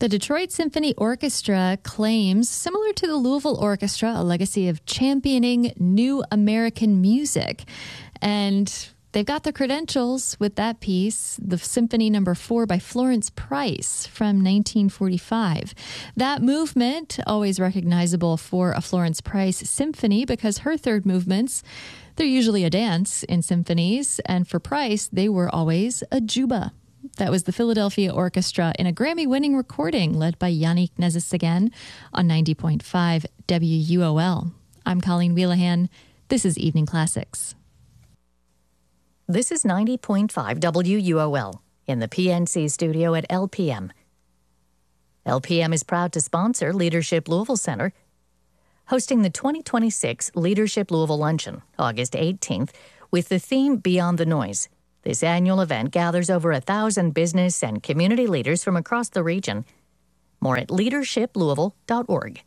The Detroit Symphony Orchestra claims, similar to the Louisville Orchestra, a legacy of championing new American music. And they've got the credentials with that piece, the Symphony No. 4 by Florence Price from 1945. That movement, always recognizable for a Florence Price symphony because her third movements, they're usually a dance in symphonies. And for Price, they were always a juba. That was the Philadelphia Orchestra in a Grammy-winning recording led by Yannick Nézet-Séguin on 90.5 WUOL. I'm Colleen Wheelahan. This is Evening Classics. This is 90.5 WUOL in the PNC studio at LPM. LPM is proud to sponsor Leadership Louisville Center, hosting the 2026 Leadership Louisville Luncheon, August 18th, with the theme Beyond the Noise. This annual event gathers over 1,000 business and community leaders from across the region. More at leadershiplouisville.org.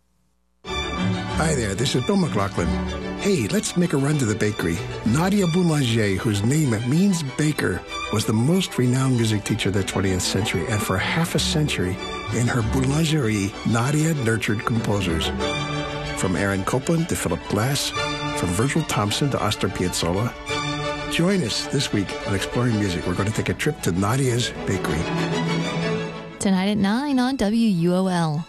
Hi there, this is Bill McLaughlin. Hey, let's make a run to the bakery. Nadia Boulanger, whose name means baker, was the most renowned music teacher of the 20th century, and for half a century, in her boulangerie, Nadia nurtured composers. From Aaron Copland to Philip Glass, from Virgil Thompson to Astor Piazzolla. Join us this week on Exploring Music. We're going to take a trip to Nadia's Bakery. Tonight at 9 on WUOL.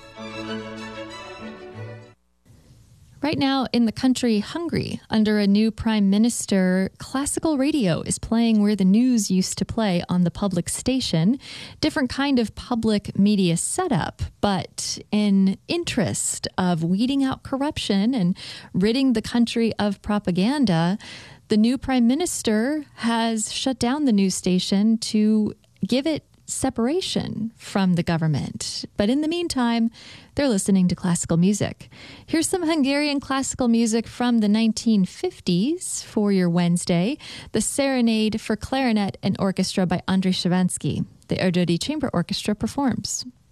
Right now in the country Hungary, under a new prime minister, classical radio is playing where the news used to play on the public station. Different kind of public media setup, but in interest of weeding out corruption and ridding the country of propaganda, the new prime minister has shut down the news station to give it separation from the government. But in the meantime, they're listening to classical music. Here's some Hungarian classical music from the 1950s for your Wednesday. The Serenade for Clarinet and Orchestra by Andrei Shavansky. The Erdődy Chamber Orchestra performs.